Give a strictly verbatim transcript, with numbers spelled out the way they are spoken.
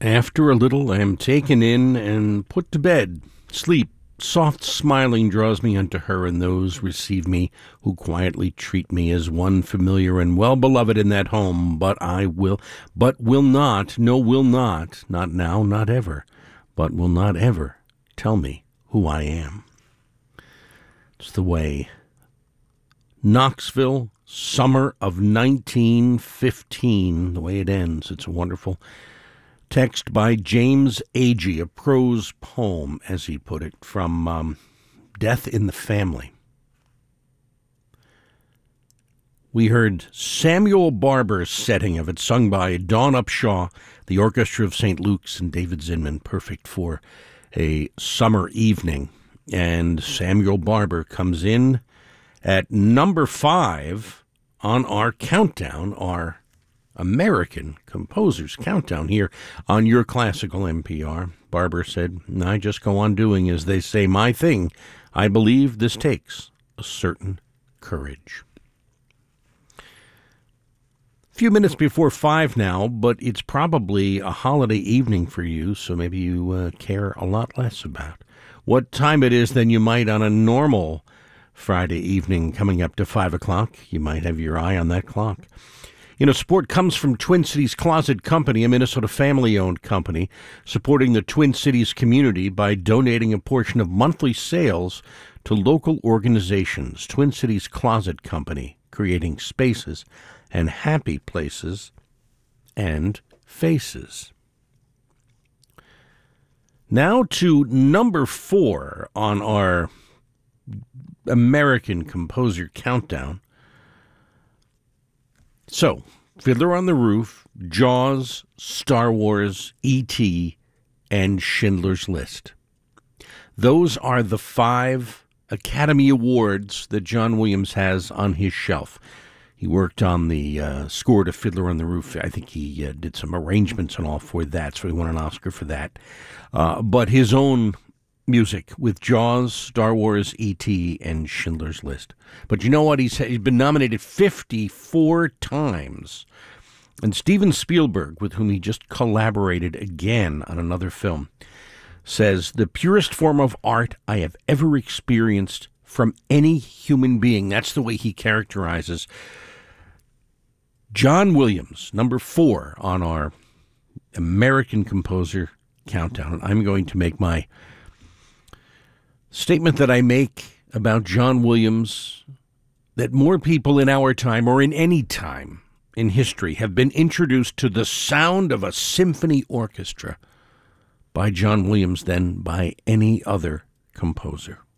After a little, I am taken in and put to bed. Sleep, soft smiling, draws me unto her, and those receive me who quietly treat me as one familiar and well-beloved in that home. But I will, but will not, no, will not, not now, not ever, but will not ever tell me who I am. It's the way. Knoxville, summer of nineteen fifteen, the way it ends. It's a wonderful text by James Agee, a prose poem, as he put it, from um, Death in the Family. We heard Samuel Barber's setting of it, sung by Dawn Upshaw, the Orchestra of Saint Luke's, and David Zinman, perfect for a summer evening. And Samuel Barber comes in at number five on our countdown, our American Composers Countdown here on Your Classical N P R. Barber said, I just go on doing, as they say, my thing. I believe this takes a certain courage. A few minutes before five now, but it's probably a holiday evening for you, so maybe you uh, care a lot less about what time it is than you might on a normal Friday evening coming up to five o'clock. You might have your eye on that clock. You know, support comes from Twin Cities Closet Company, a Minnesota family-owned company, supporting the Twin Cities community by donating a portion of monthly sales to local organizations. Twin Cities Closet Company, creating spaces and happy places and faces. Now to number four on our American Composer Countdown. So, Fiddler on the Roof, Jaws, Star Wars, E T, and Schindler's List. Those are the five Academy Awards that John Williams has on his shelf. He worked on the uh, score to Fiddler on the Roof. I think he uh, did some arrangements and all for that, so he won an Oscar for that. Uh, but his own music with Jaws, Star Wars, E T, and Schindler's List. But you know what? He's, he's been nominated fifty-four times. And Steven Spielberg, with whom he just collaborated again on another film, says, the purest form of art I have ever experienced from any human being. That's the way he characterizes John Williams, number four on our American Composer Countdown. And I'm going to make my statement that I make about John Williams, that more people in our time or in any time in history have been introduced to the sound of a symphony orchestra by John Williams than by any other composer.